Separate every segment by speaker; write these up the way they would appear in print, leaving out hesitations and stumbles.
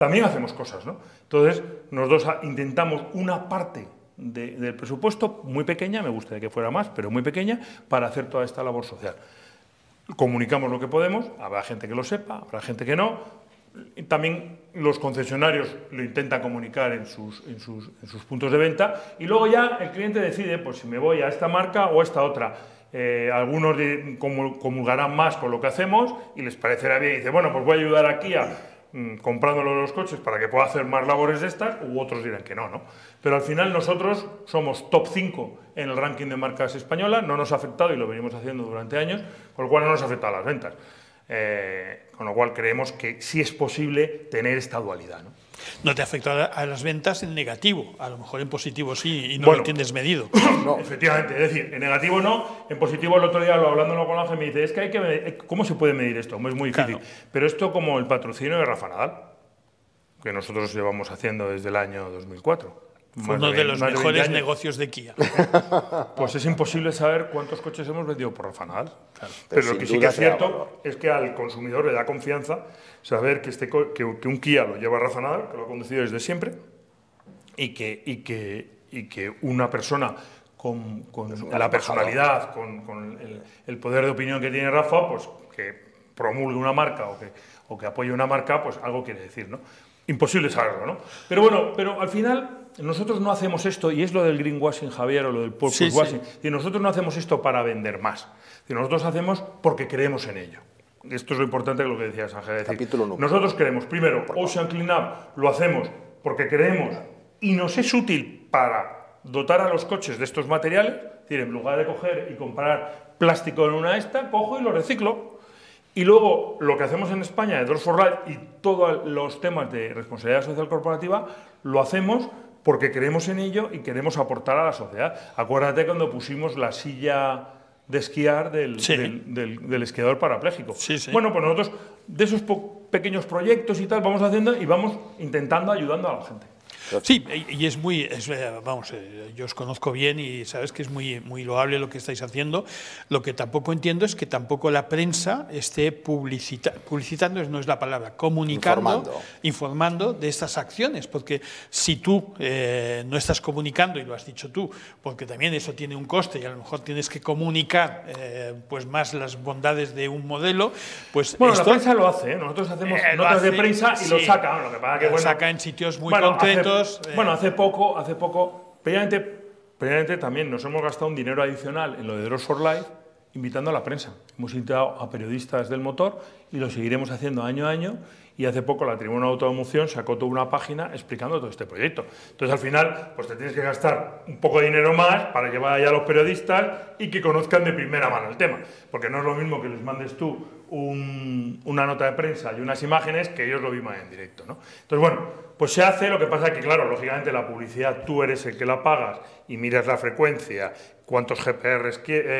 Speaker 1: también hacemos cosas, ¿no? Entonces, nosotros intentamos una parte del presupuesto muy pequeña, me gustaría que fuera más, pero muy pequeña, para hacer toda esta labor social. Comunicamos lo que podemos, habrá gente que lo sepa, habrá gente que no. También los concesionarios lo intentan comunicar en sus puntos de venta y luego ya el cliente decide pues, si me voy a esta marca o a esta otra. Algunos comulgarán más con lo que hacemos y les parecerá bien y dicen, bueno, pues voy a ayudar aquí a comprándolo los coches para que pueda hacer más labores de estas, u otros dirán que no, ¿no? Pero al final nosotros somos top 5 en el ranking de marcas españolas, no nos ha afectado y lo venimos haciendo durante años, con lo cual no nos afecta a las ventas. Con lo cual creemos que sí es posible tener esta dualidad, ¿no?
Speaker 2: No te afecta a las ventas en negativo, a lo mejor en positivo sí, y no lo tienes medido.
Speaker 1: No, efectivamente, es decir, en negativo no, en positivo el otro día hablándolo con Ángel me dice, es que hay que medir, ¿cómo se puede medir esto? Es muy difícil. Claro. Pero esto como el patrocinio de Rafa Nadal, que nosotros llevamos haciendo desde el año 2004.
Speaker 2: Fue uno de los mejores negocios de Kia.
Speaker 1: Pues es imposible saber cuántos coches hemos vendido por Rafa Nadal. Claro. Pero lo que sí que es cierto es que al consumidor le da confianza saber que un Kia lo lleva Rafa Nadal, que lo ha conducido desde siempre, y que una persona con la personalidad, con el poder de opinión que tiene Rafa, pues que promulgue una marca o que apoye una marca, pues algo quiere decir, ¿no? Imposible saberlo, ¿no? Pero bueno, pero al final nosotros no hacemos esto, y es lo del greenwashing, Javier, o lo del purpose washing, y nosotros no hacemos esto para vender más, nosotros hacemos porque creemos en ello. Esto es lo importante de lo que decías, Ángel. Es decir, nosotros creemos, primero, Ocean Cleanup lo hacemos porque creemos y nos es útil para dotar a los coches de estos materiales, es decir, en lugar de coger y comprar plástico en una cojo y lo reciclo. Y luego, lo que hacemos en España de Doors for Life y todos los temas de responsabilidad social corporativa, lo hacemos porque creemos en ello y queremos aportar a la sociedad. Acuérdate cuando pusimos la silla de esquiar del esquiador parapléjico. Bueno, pues nosotros de esos pequeños proyectos y tal vamos haciendo y vamos intentando ayudando a la gente.
Speaker 2: Sí, y es muy, vamos, yo os conozco bien y sabes que es muy loable lo que estáis haciendo. Lo que tampoco entiendo es que tampoco la prensa esté publicitando, no es la palabra, comunicando, informando de estas acciones, porque si tú no estás comunicando, y lo has dicho tú, porque también eso tiene un coste y a lo mejor tienes que comunicar pues más las bondades de un modelo, pues
Speaker 1: bueno, la prensa lo hace, nosotros hacemos notas de prensa y lo sacan, lo que pasa que
Speaker 2: lo saca en sitios muy concretos.
Speaker 1: Hace poco, previamente también nos hemos gastado un dinero adicional en lo de Doors for Life, invitando a la prensa. Hemos invitado a periodistas del motor y lo seguiremos haciendo año a año. Y hace poco la Tribuna de Automoción sacó toda una página explicando todo este proyecto. Entonces, al final, pues te tienes que gastar un poco de dinero más para llevar allá a los periodistas y que conozcan de primera mano el tema. Porque no es lo mismo que les mandes tú una nota de prensa y unas imágenes que ellos lo vivan en directo, ¿no? Entonces, bueno, pues se hace, lo que pasa es que, claro, lógicamente la publicidad tú eres el que la pagas y miras la frecuencia, cuántos GRPs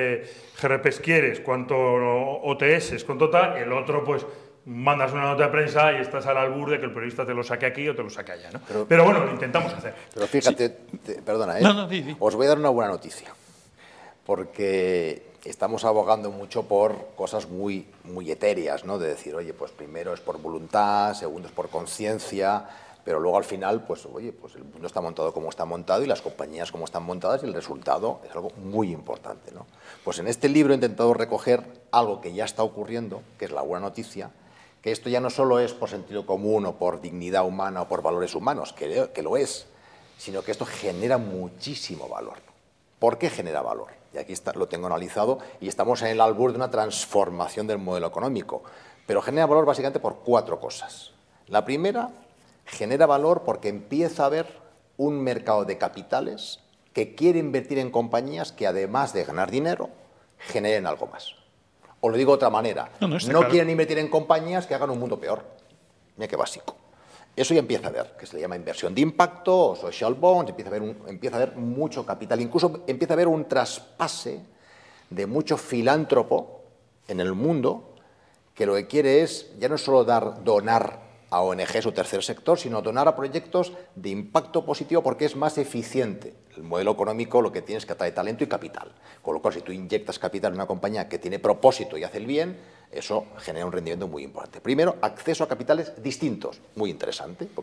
Speaker 1: quieres, cuántos OTS, cuánto tal, el otro, pues mandas una nota de prensa y estás al albur de que el periodista te lo saque aquí o te lo saque allá, ¿no? Pero bueno, lo intentamos hacer.
Speaker 3: Pero fíjate, perdona, os voy a dar una buena noticia, porque estamos abogando mucho por cosas muy etéreas, ¿no? De decir, oye, pues primero es por voluntad, segundo es por conciencia, pero luego al final, pues oye, pues el mundo está montado como está montado y las compañías como están montadas y el resultado es algo muy importante, ¿no? Pues en este libro he intentado recoger algo que ya está ocurriendo, que es la buena noticia, que esto ya no solo es por sentido común o por dignidad humana o por valores humanos, que lo es, sino que esto genera muchísimo valor. ¿Por qué genera valor? Y aquí lo tengo analizado y estamos en el albur de una transformación del modelo económico, pero genera valor básicamente por 4 cosas. La primera, genera valor porque empieza a haber un mercado de capitales que quiere invertir en compañías que además de ganar dinero, generen algo más. O lo digo de otra manera, no quieren invertir en compañías que hagan un mundo peor. Mira qué básico. Eso ya empieza a ver, que se le llama inversión de impacto o social bonds, empieza a haber mucho capital, incluso empieza a haber un traspase de mucho filántropo en el mundo que lo que quiere es ya no solo donar a ONGs o tercer sector, sino donar a proyectos de impacto positivo porque es más eficiente. El modelo económico lo que tiene es que atrae talento y capital. Con lo cual, si tú inyectas capital en una compañía que tiene propósito y hace el bien, eso genera un rendimiento muy importante. Primero, acceso a capitales distintos, muy interesante.